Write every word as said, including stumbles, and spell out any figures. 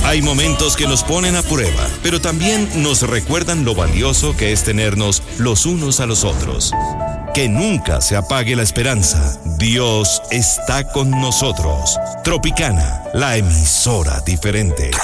Hay momentos que nos ponen a prueba, pero también nos recuerdan lo valioso que es tenernos los unos a los otros. Que nunca se apague la esperanza. Dios está con nosotros. Tropicana, la emisora diferente.